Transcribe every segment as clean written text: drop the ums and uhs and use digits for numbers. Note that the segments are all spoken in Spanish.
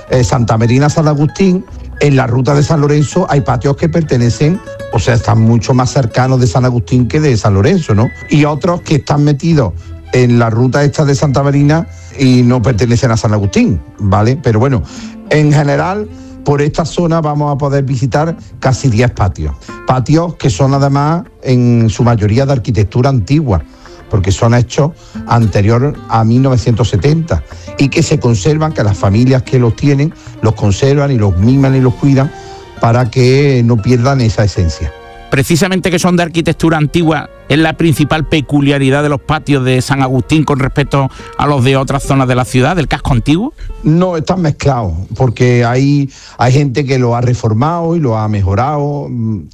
Santa Marina, San Agustín, en la ruta de San Lorenzo hay patios que pertenecen, o sea, están mucho más cercanos de San Agustín que de San Lorenzo, ¿no? Y otros que están metidos en la ruta esta de Santa Marina y no pertenecen a San Agustín, ¿vale? Pero bueno, en general, por esta zona vamos a poder visitar casi 10 patios. Patios que son además en su mayoría de arquitectura antigua, porque son hechos anterior a 1970 y que se conservan, que las familias que los tienen los conservan y los miman y los cuidan para que no pierdan esa esencia. Precisamente que son de arquitectura antigua, ¿es la principal peculiaridad de los patios de San Agustín con respecto a los de otras zonas de la ciudad, del casco antiguo? No, están mezclados, porque hay gente que lo ha reformado y lo ha mejorado,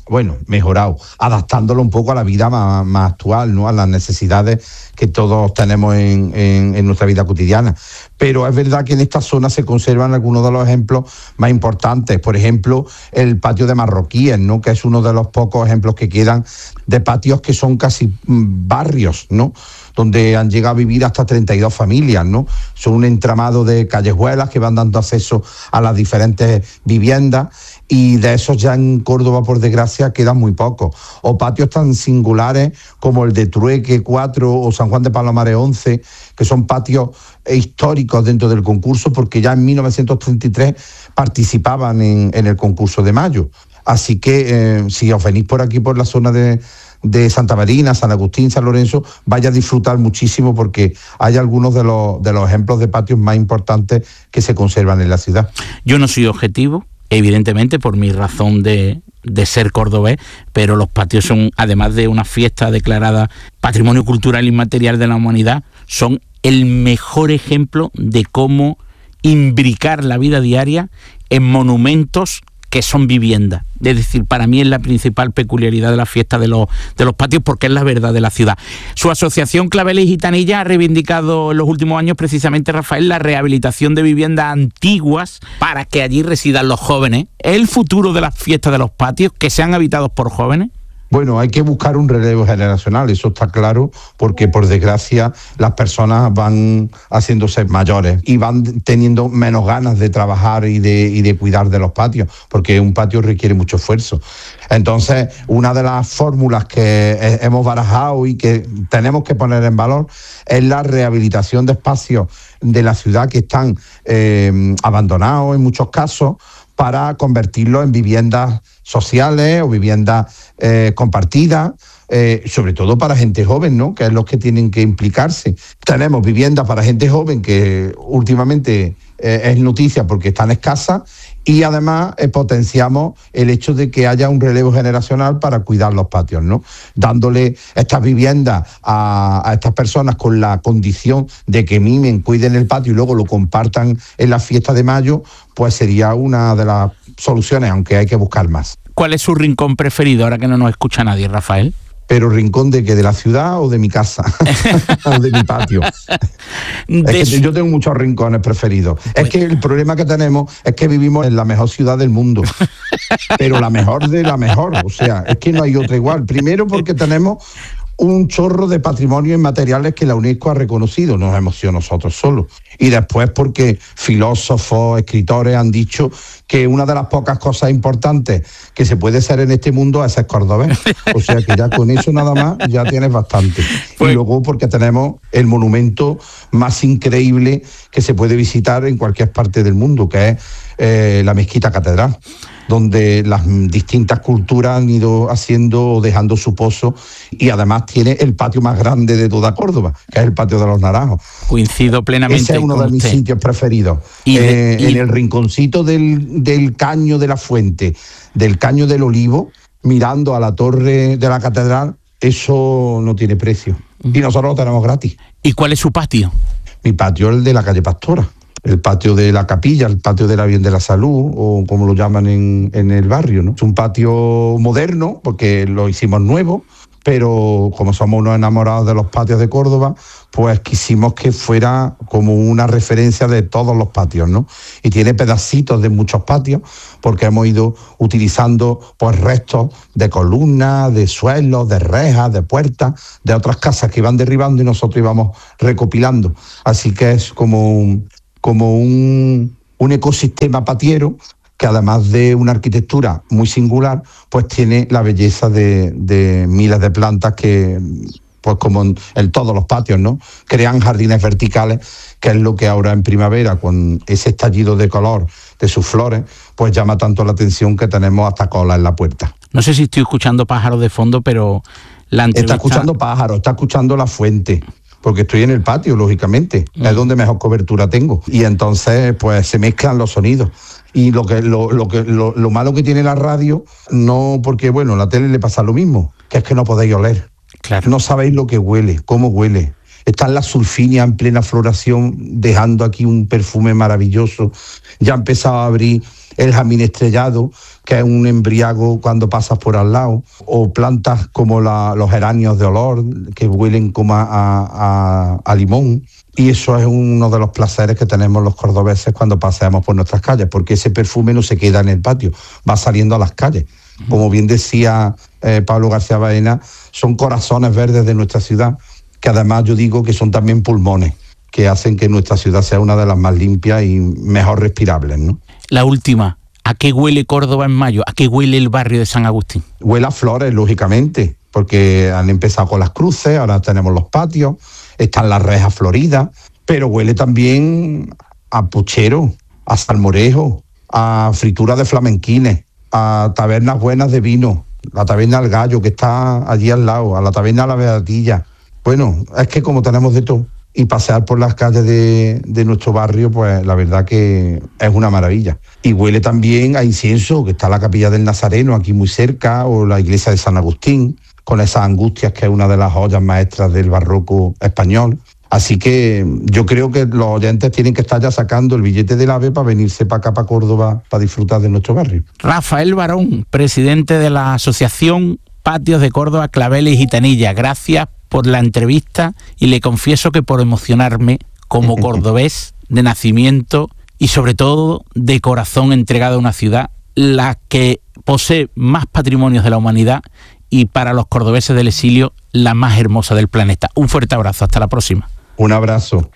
adaptándolo un poco a la vida más actual, ¿no? A las necesidades que todos tenemos en nuestra vida cotidiana. Pero es verdad que en esta zona se conservan algunos de los ejemplos más importantes. Por ejemplo, el patio de Marroquíes, ¿no? Que es uno de los pocos ejemplos que quedan de patios que son casi barrios, ¿no? Donde han llegado a vivir hasta 32 familias, ¿no? Son un entramado de callejuelas que van dando acceso a las diferentes viviendas, y de esos ya en Córdoba, por desgracia, quedan muy pocos. O patios tan singulares como el de Trueque 4 o San Juan de Palomares 11, que son patios históricos dentro del concurso, porque ya en 1933 participaban en el concurso de Mayo. Así que si os venís por aquí, por la zona de Santa Marina, San Agustín, San Lorenzo, vaya a disfrutar muchísimo, porque hay algunos de los ejemplos de patios más importantes que se conservan en la ciudad. Yo no soy objetivo, evidentemente, por mi razón de ser cordobés, pero los patios son, además de una fiesta declarada Patrimonio Cultural Inmaterial de la Humanidad, son el mejor ejemplo de cómo imbricar la vida diaria en monumentos que son viviendas. Es decir, para mí es la principal peculiaridad de la fiesta de los patios, porque es la verdad de la ciudad. Su asociación Claveles y Gitanilla ha reivindicado en los últimos años, precisamente, Rafael, la rehabilitación de viviendas antiguas para que allí residan los jóvenes. ¿Es el futuro de las fiestas de los patios, que sean habitados por jóvenes? Bueno, hay que buscar un relevo generacional, eso está claro, porque por desgracia las personas van haciéndose mayores y van teniendo menos ganas de trabajar y de cuidar de los patios, porque un patio requiere mucho esfuerzo. Entonces, una de las fórmulas que hemos barajado y que tenemos que poner en valor es la rehabilitación de espacios de la ciudad que están abandonados en muchos casos, para convertirlos en viviendas sociales o viviendas compartidas, sobre todo para gente joven, ¿no? Que es los que tienen que implicarse. Tenemos viviendas para gente joven que últimamente es noticia porque están escasas, y además potenciamos el hecho de que haya un relevo generacional para cuidar los patios, ¿no? Dándole estas viviendas a estas personas con la condición de que mimen, cuiden el patio y luego lo compartan en la fiesta de Mayo, pues sería una de las soluciones, aunque hay que buscar más. ¿Cuál es su rincón preferido ahora que no nos escucha nadie, Rafael? ¿Pero rincón de qué? ¿De la ciudad o de mi casa? ¿O de mi patio? Yo tengo muchos rincones preferidos. Es que el problema que tenemos es que vivimos en la mejor ciudad del mundo. Pero la mejor de la mejor. O sea, es que no hay otra igual. Primero porque tenemos un chorro de patrimonio inmateriales que la UNESCO ha reconocido, no hemos sido nosotros solos. Y después porque filósofos, escritores han dicho que una de las pocas cosas importantes que se puede ser en este mundo es ser cordobés. O sea que ya con eso nada más ya tienes bastante. Y luego porque tenemos el monumento más increíble que se puede visitar en cualquier parte del mundo, que es la Mezquita Catedral, donde las distintas culturas han ido haciendo o dejando su pozo, y además tiene el patio más grande de toda Córdoba, que es el Patio de los Naranjos. Coincido plenamente. Ese es uno de mis sitios preferidos. En el rinconcito del Caño de la Fuente, del Caño del Olivo, mirando a la torre de la catedral, eso no tiene precio. Y nosotros lo tenemos gratis. ¿Y cuál es su patio? Mi patio es el de la calle Pastora. El patio de la Capilla, el patio de la Bien de la Salud, o como lo llaman en el barrio, ¿no? Es un patio moderno, porque lo hicimos nuevo, pero como somos unos enamorados de los patios de Córdoba, pues quisimos que fuera como una referencia de todos los patios, ¿no? Y tiene pedacitos de muchos patios, porque hemos ido utilizando pues restos de columnas, de suelos, de rejas, de puertas, de otras casas que iban derribando y nosotros íbamos recopilando. Así que es como un un ecosistema patiero que además de una arquitectura muy singular, pues tiene la belleza de miles de plantas que, pues como en todos los patios, ¿no?, crean jardines verticales, que es lo que ahora en primavera, con ese estallido de color de sus flores, pues llama tanto la atención que tenemos hasta cola en la puerta. No sé si estoy escuchando pájaros de fondo, pero la entrevista... Está escuchando pájaros, está escuchando la fuente, porque estoy en el patio, lógicamente, es donde mejor cobertura tengo. Y entonces, pues se mezclan los sonidos. Y lo malo que tiene la radio, no, porque bueno, la tele le pasa lo mismo, que es que no podéis oler. Claro. No sabéis lo que huele, cómo huele. Están las sulfinias en plena floración, dejando aquí un perfume maravilloso. Ya ha empezado a abrir el jazmín estrellado, que es un embriago cuando pasas por al lado, o plantas como los geranios de olor, que huelen como a limón. Y eso es uno de los placeres que tenemos los cordobeses cuando paseamos por nuestras calles, porque ese perfume no se queda en el patio, va saliendo a las calles. Como bien decía Pablo García Baena, son corazones verdes de nuestra ciudad, que además yo digo que son también pulmones, que hacen que nuestra ciudad sea una de las más limpias y mejor respirables, ¿no? La última, ¿a qué huele Córdoba en mayo? ¿A qué huele el barrio de San Agustín? Huele a flores, lógicamente, porque han empezado con las cruces, ahora tenemos los patios, están las rejas floridas, pero huele también a puchero, a salmorejo, a fritura de flamenquines, a tabernas buenas de vino, la taberna El Gallo, que está allí al lado, a la taberna La Beatilla. Bueno, es que como tenemos de todo, y pasear por las calles de nuestro barrio, pues la verdad que es una maravilla. Y huele también a incienso, que está la Capilla del Nazareno aquí muy cerca, o la iglesia de San Agustín, con esas angustias, que es una de las joyas maestras del barroco español. Así que yo creo que los oyentes tienen que estar ya sacando el billete del AVE para venirse para acá, para Córdoba, para disfrutar de nuestro barrio. Rafael Barón, presidente de la Asociación Patios de Córdoba, Claveles y Gitanilla, gracias por la entrevista, y le confieso que por emocionarme como cordobés de nacimiento y sobre todo de corazón entregado a una ciudad, la que posee más patrimonios de la humanidad y para los cordobeses del exilio, la más hermosa del planeta. Un fuerte abrazo, hasta la próxima. Un abrazo.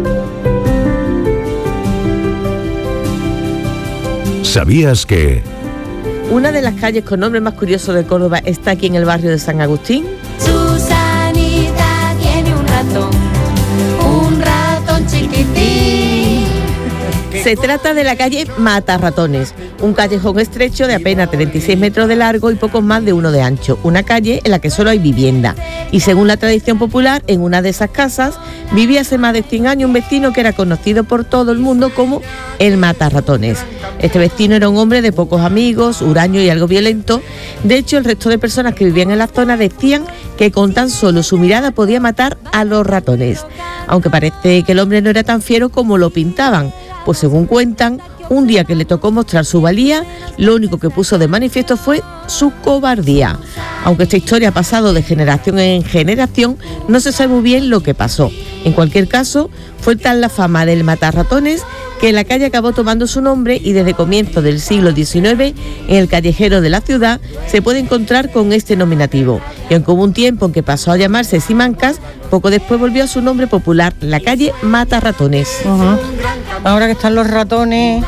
¿Sabías que...? Una de las calles con nombre más curioso de Córdoba está aquí en el barrio de San Agustín. Susanita tiene un ratón chiquitín. Se trata de la calle Matarratones, un callejón estrecho de apenas 36 metros de largo y pocos más de 1 de ancho. Una calle en la que solo hay vivienda. Y según la tradición popular, en una de esas casas vivía hace más de 100 años un vecino que era conocido por todo el mundo como el Matarratones. Este vecino era un hombre de pocos amigos, huraño y algo violento. De hecho, el resto de personas que vivían en la zona decían que con tan solo su mirada podía matar a los ratones. Aunque parece que el hombre no era tan fiero como lo pintaban, pues según cuentan, un día que le tocó mostrar su valía, lo único que puso de manifiesto fue su cobardía. Aunque esta historia ha pasado de generación en generación, no se sabe muy bien lo que pasó. En cualquier caso, fue tal la fama del matarratones que la calle acabó tomando su nombre, y desde comienzos del siglo XIX, en el callejero de la ciudad, se puede encontrar con este nominativo. Y aunque hubo un tiempo en que pasó a llamarse Simancas, poco después volvió a su nombre popular, la calle Matarratones. Uh-huh. Ahora que están los ratones,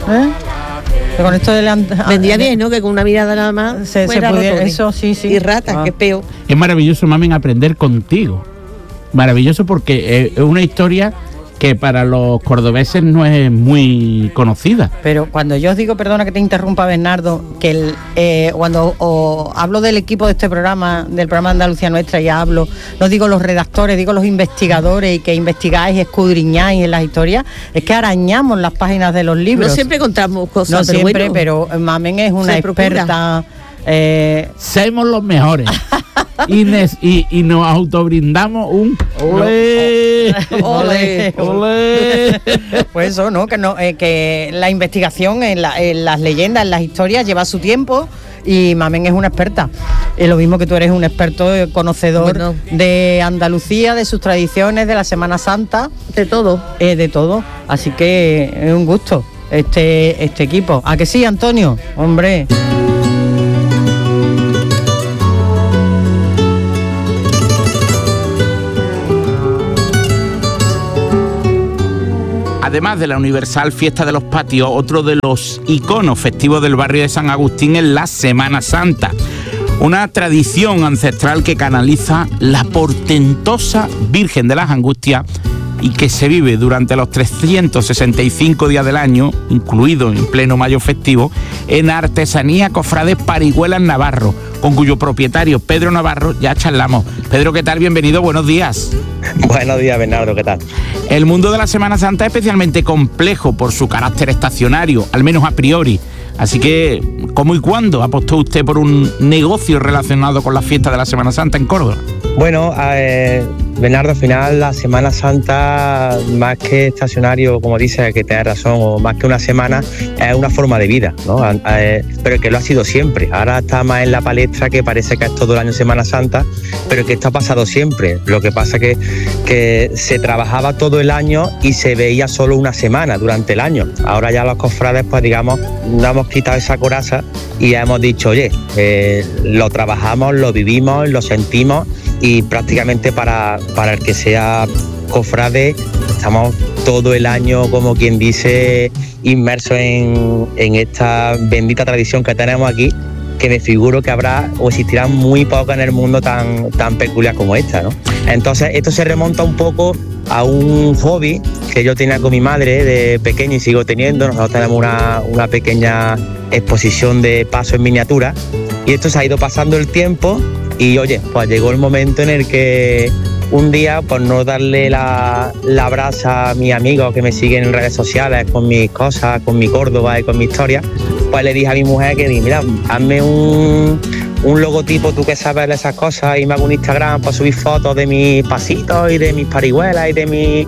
que con esto de la... Vendría bien, ¿no?, que con una mirada nada más se pudiera, eso sí. Y ratas, que es peor. Es maravilloso, mamen, aprender contigo. Maravilloso, porque es una historia que para los cordobeses no es muy conocida. Pero cuando yo os digo, perdona que te interrumpa, Bernardo, que cuando hablo del equipo de este programa, del programa Andalucía Nuestra, ya hablo, no digo los redactores, digo los investigadores, y que investigáis, escudriñáis en las historias, es que arañamos las páginas de los libros. No siempre contamos cosas, no pero siempre, bueno, pero Mamen es una experta. Somos los mejores. y nos autobrindamos un olé, olé, olé. Pues eso, ¿no? Que la investigación en las leyendas, en las historias, lleva su tiempo, y Mamen es una experta. Es lo mismo que tú eres un experto conocedor de Andalucía, de sus tradiciones, de la Semana Santa, de todo. De todo. Así que es un gusto este equipo. ¿A que sí, Antonio? Hombre. Además de la universal fiesta de los patios, otro de los iconos festivos del barrio de San Agustín es la Semana Santa. Una tradición ancestral que canaliza la portentosa Virgen de las Angustias y que se vive durante los 365 días del año, incluido en pleno mayo festivo, en Artesanía Cofrades Parihuelas Navarro, con cuyo propietario Pedro Navarro ya charlamos. Pedro, ¿qué tal? Bienvenido, buenos días. Buenos días, Bernardo, ¿qué tal? El mundo de la Semana Santa es especialmente complejo por su carácter estacionario, al menos a priori. Así que, ¿cómo y cuándo apostó usted por un negocio relacionado con la fiesta de la Semana Santa en Córdoba? Bueno, Bernardo, al final la Semana Santa, más que estacionario, como dices, que tienes razón, o más que una semana, es una forma de vida, ¿no? Pero que lo ha sido siempre. Ahora está más en la palestra, que parece que es todo el año Semana Santa, pero que esto ha pasado siempre. Lo que pasa es que se trabajaba todo el año y se veía solo una semana durante el año. Ahora ya los cofrades, pues digamos, no hemos quitado esa coraza y hemos dicho, oye, lo trabajamos, lo vivimos, lo sentimos, y prácticamente para el que sea cofrade estamos todo el año, como quien dice, inmersos en esta bendita tradición que tenemos aquí, que me figuro que habrá o existirán muy pocas en el mundo tan peculiar como esta, ¿no? Entonces esto se remonta un poco a un hobby que yo tenía con mi madre de pequeño y sigo teniendo. Nosotros tenemos una pequeña exposición de paso en miniatura, y esto se ha ido pasando el tiempo. Y oye, pues llegó el momento en el que un día, por no darle la brasa a mis amigos que me siguen en redes sociales con mis cosas, con mi Córdoba y con mi historia, pues le dije a mi mujer que, mira, hazme un logotipo, tú que sabes de esas cosas, y me hago un Instagram para subir fotos de mis pasitos y de mis parihuelas y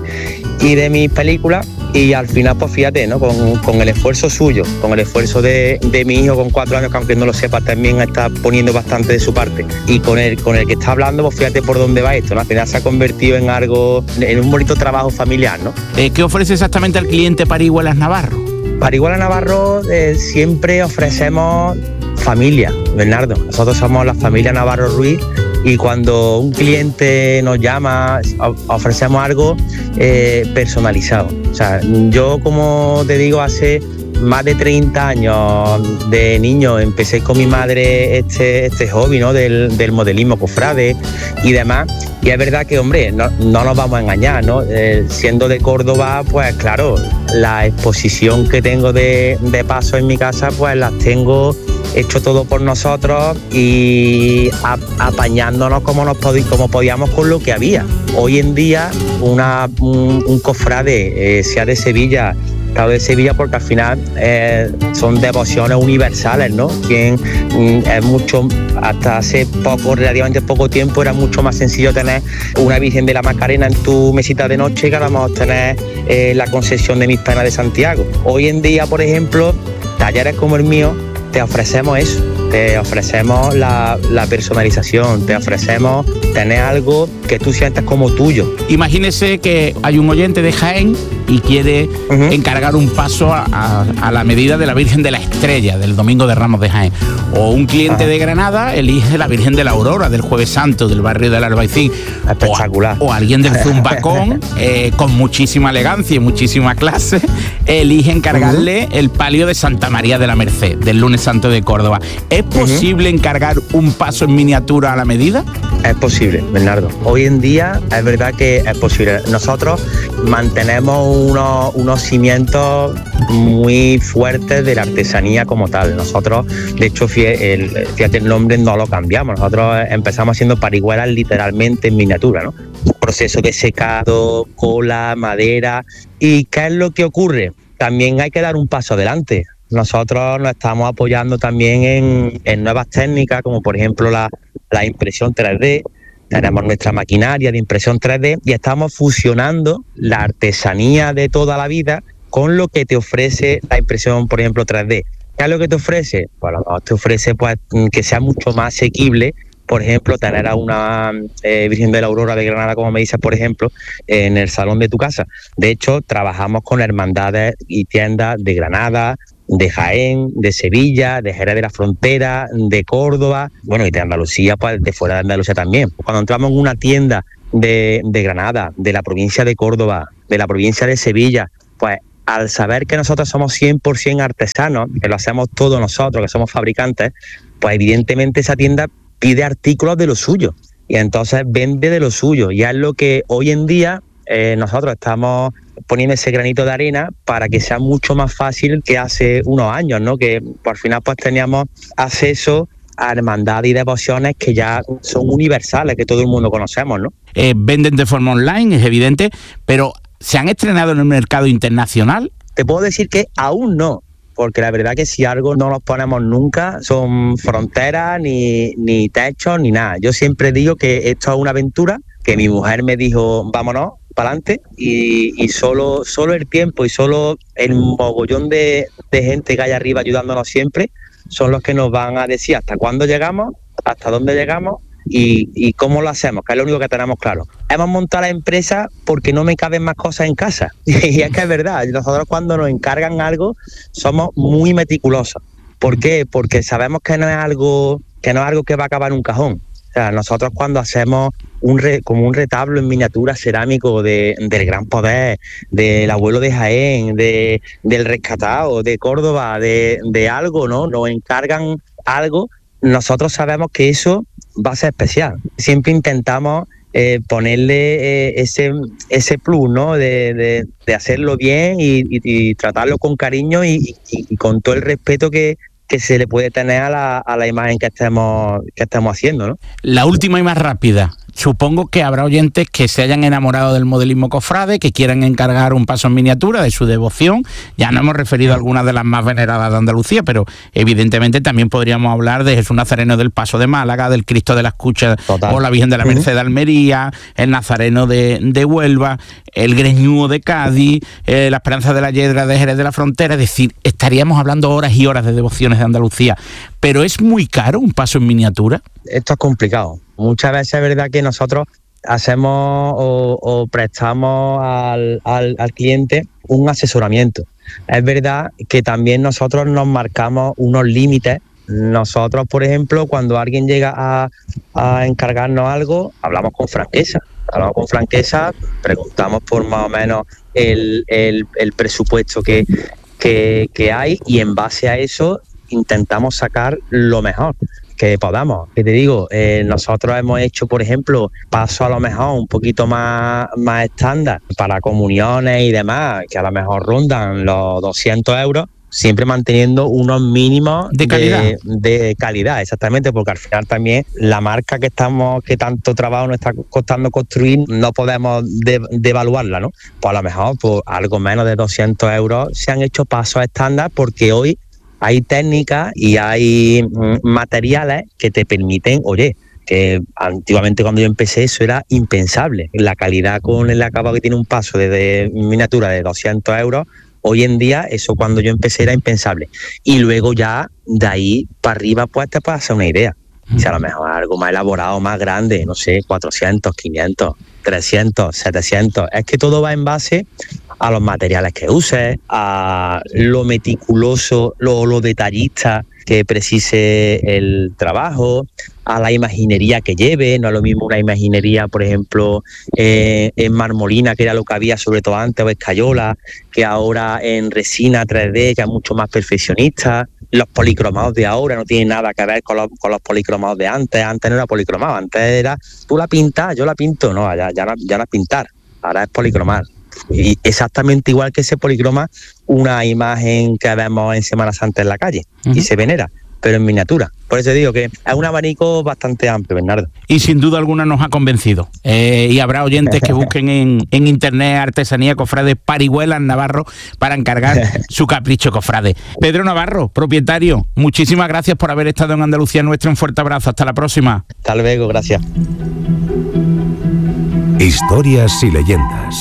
de mis películas. Y al final, pues fíjate, ¿no? Con el esfuerzo suyo, con el esfuerzo de mi hijo con 4 años, que aunque no lo sepa, también está poniendo bastante de su parte, y con el que está hablando, pues fíjate por dónde va esto, ¿no? Al final se ha convertido en un bonito trabajo familiar, ¿no? ¿Qué ofrece exactamente al cliente Parihuelas Navarro? Parihuelas Navarro siempre ofrecemos familia, Bernardo. Nosotros somos la familia Navarro Ruiz, y cuando un cliente nos llama, ofrecemos algo personalizado. O sea, yo, como te digo, hace más de 30 años de niño empecé con mi madre este hobby, ¿no? del modelismo cofrade y demás. Y es verdad que, hombre, no nos vamos a engañar, ¿no? Siendo de Córdoba, pues claro, la exposición que tengo de paso en mi casa, pues las tengo hecho todo por nosotros y apañándonos como podíamos con lo que había. Hoy en día un cofrade, sea de Sevilla, claro, de Sevilla, porque al final son devociones universales, ¿no? Es mucho, hasta hace poco, relativamente poco tiempo, era mucho más sencillo tener una Virgen de la Macarena en tu mesita de noche que a lo mejor tener la Concesión de Mis Penas de Santiago. Hoy en día, por ejemplo, talleres como el mío, te ofrecemos eso, te ofrecemos la personalización, te ofrecemos tener algo que tú sientas como tuyo. Imagínese que hay un oyente de Jaén y quiere encargar un paso a la medida de la Virgen de la Estrella del Domingo de Ramos de Jaén. O un cliente de Granada elige la Virgen de la Aurora del Jueves Santo del barrio del Albaicín. Espectacular. O alguien del Zumbacón, con muchísima elegancia y muchísima clase, elige encargarle el palio de Santa María de la Merced del Lunes Santo de Córdoba. ¿Es posible encargar un paso en miniatura a la medida? Es posible, Bernardo. Hoy en día es verdad que es posible. Nosotros mantenemos unos cimientos muy fuertes de la artesanía como tal. Nosotros, de hecho, fíjate, el nombre no lo cambiamos. Nosotros empezamos haciendo parihuelas literalmente en miniatura, ¿no? Proceso de secado, cola, madera. ¿Y qué es lo que ocurre? También hay que dar un paso adelante. Nosotros nos estamos apoyando también en nuevas técnicas, como por ejemplo la impresión 3D. Tenemos nuestra maquinaria de impresión 3D y estamos fusionando la artesanía de toda la vida con lo que te ofrece la impresión, por ejemplo, 3D. ¿Qué es lo que te ofrece? Pues te ofrece pues que sea mucho más asequible. Por ejemplo, tener a una Virgen de la Aurora de Granada, como me dices, por ejemplo, en el salón de tu casa. De hecho, trabajamos con hermandades y tiendas de Granada, de Jaén, de Sevilla, de Jerez de la Frontera, de Córdoba, bueno, y de Andalucía, pues de fuera de Andalucía también. Cuando entramos en una tienda de Granada, de la provincia de Córdoba, de la provincia de Sevilla, pues al saber que nosotros somos 100% artesanos, que lo hacemos todos nosotros, que somos fabricantes, pues evidentemente esa tienda pide artículos de lo suyo y entonces vende de lo suyo. Y es lo que hoy en día nosotros estamos poniendo ese granito de arena para que sea mucho más fácil que hace unos años, ¿no? Que por final pues teníamos acceso a hermandades y devociones que ya son universales, que todo el mundo conocemos, ¿no? Venden de forma online, es evidente, pero ¿se han estrenado en el mercado internacional? Te puedo decir que aún no, porque la verdad que si algo no nos ponemos nunca son fronteras, ni techos, ni nada. Yo siempre digo que esto es una aventura, que mi mujer me dijo, vámonos para adelante, y solo el tiempo y solo el mogollón de gente que hay arriba ayudándonos siempre son los que nos van a decir hasta cuándo llegamos, hasta dónde llegamos y cómo lo hacemos, que es lo único que tenemos claro. Hemos montado la empresa porque no me caben más cosas en casa. Y es que es verdad, nosotros cuando nos encargan algo somos muy meticulosos. ¿Por qué? Porque sabemos que no es algo que va a acabar en un cajón. O sea, nosotros cuando hacemos como un retablo en miniatura cerámico del Gran Poder, del abuelo de Jaén, del rescatado, de Córdoba, de algo, ¿no? Nos encargan algo, nosotros sabemos que eso va a ser especial. Siempre intentamos ponerle ese plus, ¿no? De hacerlo bien y tratarlo con cariño y con todo el respeto que se le puede tener a la imagen que estemos haciendo, ¿no? La última y más rápida. Supongo que habrá oyentes que se hayan enamorado del modelismo cofrade, que quieran encargar un paso en miniatura de su devoción. Ya no hemos referido a algunas de las más veneradas de Andalucía, pero evidentemente también podríamos hablar de Jesús Nazareno del Paso de Málaga, del Cristo de la Escucha o la Virgen de la Merced de Almería, el Nazareno de Huelva, el Greñudo de Cádiz, la Esperanza de la Yedra de Jerez de la Frontera. Es decir, estaríamos hablando horas y horas de devociones de Andalucía. ¿Pero es muy caro un paso en miniatura? Esto es complicado. Muchas veces es verdad que nosotros hacemos o prestamos al cliente un asesoramiento. Es verdad que también nosotros nos marcamos unos límites. Nosotros, por ejemplo, cuando alguien llega a encargarnos algo, hablamos con franqueza, preguntamos por más o menos el presupuesto que hay y en base a eso intentamos sacar lo mejor que podamos. Que te digo, nosotros hemos hecho, por ejemplo, paso a lo mejor un poquito más estándar para comuniones y demás, que a lo mejor rondan los 200 euros, siempre manteniendo unos mínimos de calidad. De calidad, exactamente, porque al final también la marca que tanto trabajo nos está costando construir, no podemos devaluarla, ¿no? Pues a lo mejor por algo menos de 200 euros se han hecho pasos estándar, porque hoy hay técnicas y hay materiales que te permiten, oye, que antiguamente cuando yo empecé eso era impensable. La calidad con el acabado que tiene un paso de miniatura de 200 euros, hoy en día eso cuando yo empecé era impensable. Y luego ya de ahí para arriba pues te puedes hacer una idea. O sea, a lo mejor algo más elaborado, más grande, no sé, 400, 500, 300, 700. Es que todo va en base a los materiales que uses, a lo meticuloso, lo detallista que precise el trabajo, a la imaginería que lleve. No es lo mismo una imaginería, por ejemplo, en marmolina, que era lo que había sobre todo antes, o escayola, que ahora en resina 3D, que es mucho más perfeccionista. Los policromados de ahora no tienen nada que ver con los policromados de antes. Antes no era policromado, antes era tú la pintas, yo la pinto. No, ya no es pintar, ahora es policromar. Y exactamente igual que se policroma una imagen que vemos en Semana Santa en la calle y se venera, pero en miniatura. Por eso digo que es un abanico bastante amplio, Bernardo. Y sin duda alguna nos ha convencido. Y habrá oyentes que busquen en internet artesanía cofrade Parihuelas Navarro para encargar su capricho cofrade. Pedro Navarro, propietario, muchísimas gracias por haber estado en Andalucía Nuestra. Un fuerte abrazo. Hasta la próxima. Hasta luego, gracias. Historias y leyendas.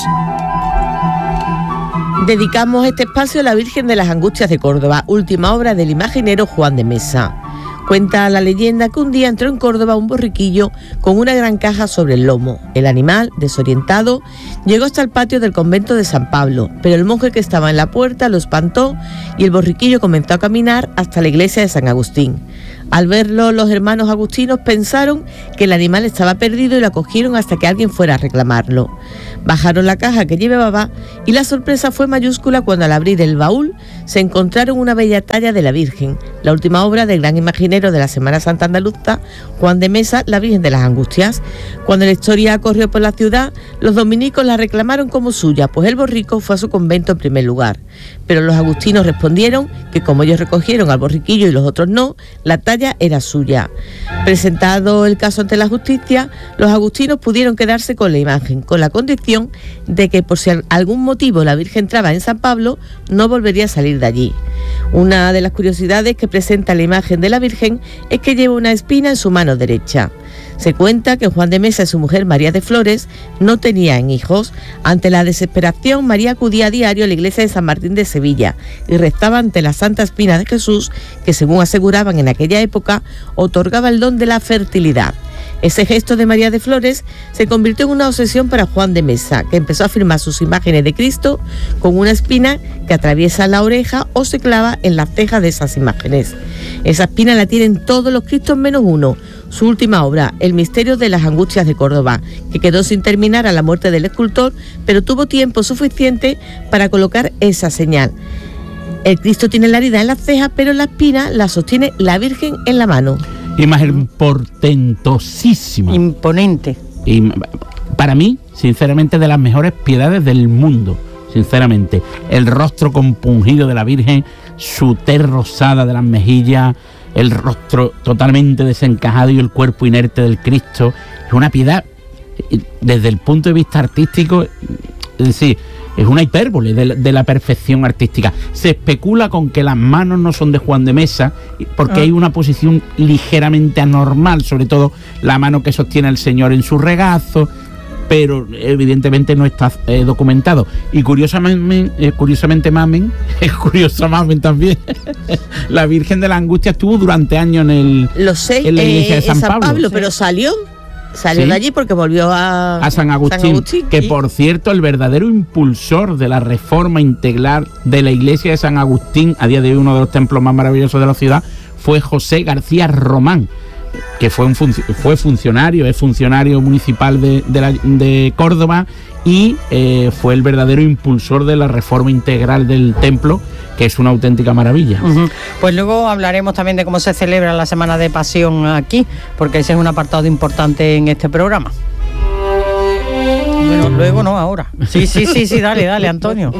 Dedicamos este espacio a la Virgen de las Angustias de Córdoba, última obra del imaginero Juan de Mesa. Cuenta la leyenda que un día entró en Córdoba un borriquillo con una gran caja sobre el lomo. El animal, desorientado, llegó hasta el patio del convento de San Pablo, pero el monje que estaba en la puerta lo espantó y el borriquillo comenzó a caminar hasta la iglesia de San Agustín. Al verlo, los hermanos agustinos pensaron que el animal estaba perdido y lo acogieron hasta que alguien fuera a reclamarlo. Bajaron la caja que llevaba y la sorpresa fue mayúscula cuando al abrir el baúl se encontraron una bella talla de la Virgen, la última obra del gran imaginero de la Semana Santa andaluza, Juan de Mesa, la Virgen de las Angustias. Cuando la historia corrió por la ciudad, los dominicos la reclamaron como suya, pues el borrico fue a su convento en primer lugar. Pero los agustinos respondieron que como ellos recogieron al borriquillo y los otros no, la talla era suya. Presentado el caso ante la justicia, los agustinos pudieron quedarse con la imagen, con la condición de que por si algún motivo la Virgen entraba en San Pablo, no volvería a salir de allí. Una de las curiosidades que presenta la imagen de la Virgen es que lleva una espina en su mano derecha. Se cuenta que Juan de Mesa y su mujer María de Flores no tenían hijos. Ante la desesperación, María acudía a diario a la iglesia de San Martín de Sevilla y rezaba ante la Santa Espina de Jesús, que según aseguraban en aquella época, otorgaba el don de la fertilidad. Ese gesto de María de Flores se convirtió en una obsesión para Juan de Mesa, que empezó a firmar sus imágenes de Cristo con una espina que atraviesa la oreja o se clava en las cejas de esas imágenes. Esa espina la tienen todos los Cristos menos uno, su última obra, El misterio de las Angustias de Córdoba, que quedó sin terminar a la muerte del escultor, pero tuvo tiempo suficiente para colocar esa señal. El Cristo tiene la herida en las cejas, pero la espina la sostiene la Virgen en la mano. Imagen portentosísima. Imponente. Y para mí, sinceramente, de las mejores piedades del mundo. Sinceramente, el rostro compungido de la Virgen, su tez rosada de las mejillas, el rostro totalmente desencajado y el cuerpo inerte del Cristo. Es una piedad, desde el punto de vista artístico, es decir, es una hipérbole de la perfección artística. Se especula con que las manos no son de Juan de Mesa, porque hay una posición ligeramente anormal, sobre todo la mano que sostiene el Señor en su regazo, pero evidentemente no está documentado. Y curiosamente Mamen también, la Virgen de la Angustia estuvo durante años en la iglesia de San Pablo. Pero salió de allí porque volvió a San Agustín, que por cierto, el verdadero impulsor de la reforma integral de la iglesia de San Agustín, a día de hoy uno de los templos más maravillosos de la ciudad, fue José García Román, que es funcionario municipal de Córdoba y fue el verdadero impulsor de la reforma integral del templo, que es una auténtica maravilla. Pues luego hablaremos también de cómo se celebra la Semana de Pasión aquí, porque ese es un apartado importante en este programa. Bueno, luego no, ahora. Sí, dale, Antonio.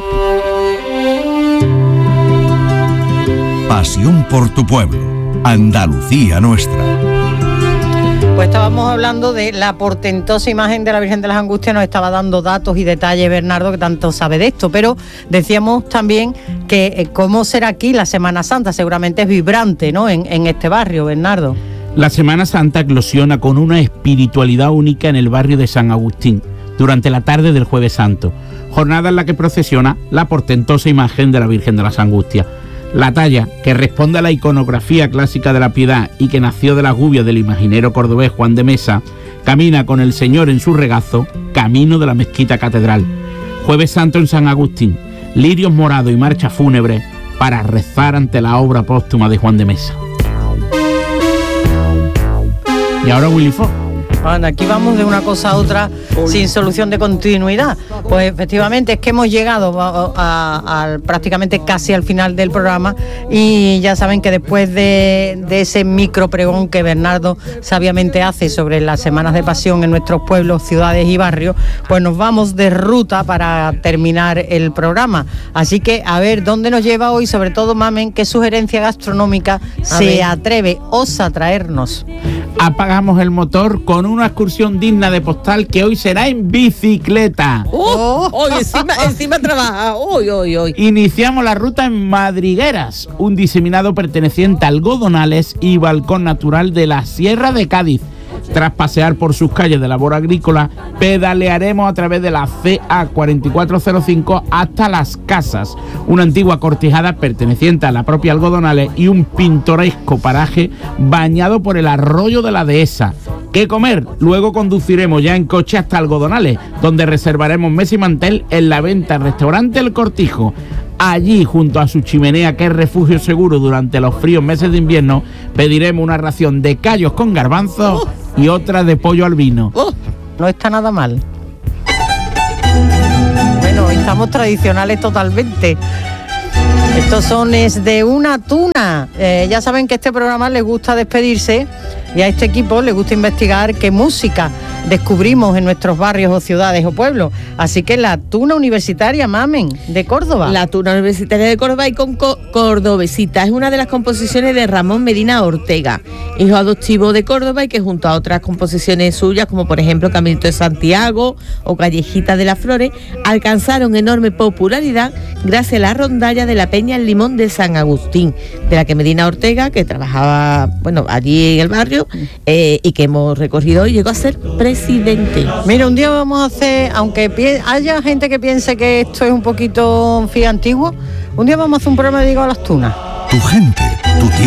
Pasión por tu pueblo, Andalucía nuestra. Pues estábamos hablando de la portentosa imagen de la Virgen de las Angustias, nos estaba dando datos y detalles Bernardo, que tanto sabe de esto, pero decíamos también que cómo será aquí la Semana Santa, seguramente es vibrante, ¿no?, en este barrio, Bernardo. La Semana Santa eclosiona con una espiritualidad única en el barrio de San Agustín, durante la tarde del Jueves Santo, jornada en la que procesiona la portentosa imagen de la Virgen de las Angustias. La talla, que responde a la iconografía clásica de la piedad y que nació de las gubias del imaginero cordobés Juan de Mesa, camina con el Señor en su regazo, camino de la mezquita catedral. Jueves Santo en San Agustín, lirios morados y marcha fúnebre para rezar ante la obra póstuma de Juan de Mesa. Y ahora Willy Fox. Bueno, aquí vamos de una cosa a otra sin solución de continuidad. Pues efectivamente es que hemos llegado a prácticamente casi al final del programa y ya saben que después de ese micro pregón que Bernardo sabiamente hace sobre las semanas de pasión en nuestros pueblos, ciudades y barrios, pues nos vamos de ruta para terminar el programa. Así que a ver dónde nos lleva hoy, sobre todo Mamen, qué sugerencia gastronómica atreve, osa traernos. Apagamos el motor con una excursión digna de postal que hoy será en bicicleta. Encima trabaja. Hoy. Iniciamos la ruta en Madrigueras, un diseminado perteneciente a Algodonales y balcón natural de la Sierra de Cádiz. Tras pasear por sus calles de labor agrícola, pedalearemos a través de la CA 4405 hasta Las Casas, una antigua cortijada perteneciente a la propia Algodonales y un pintoresco paraje bañado por el arroyo de la Dehesa. ¿Qué comer? Luego conduciremos ya en coche hasta Algodonales, donde reservaremos mesa y mantel en la venta restaurante El Cortijo. Allí, junto a su chimenea, que es refugio seguro durante los fríos meses de invierno, pediremos una ración de callos con garbanzos y otra de pollo al vino. No está nada mal. Bueno, estamos tradicionales totalmente. Estos son es de una tuna. Ya saben que a este programa les gusta despedirse y a este equipo les gusta investigar qué música descubrimos en nuestros barrios o ciudades o pueblos. Así que la Tuna Universitaria Mamen, de Córdoba. La Tuna Universitaria de Córdoba y con Cordobesita es una de las composiciones de Ramón Medina Ortega, hijo adoptivo de Córdoba y que junto a otras composiciones suyas, como por ejemplo Caminito de Santiago o Callejita de las Flores, alcanzaron enorme popularidad gracias a la rondalla de la Peña El Limón de San Agustín, de la que Medina Ortega, que trabajaba allí en el barrio y que hemos recorrido hoy, llegó a ser presidente. Mira, un día vamos a hacer, aunque haya gente que piense que esto es un poquito antiguo, un día vamos a hacer un programa de Diego a las Tunas. Tu gente, tu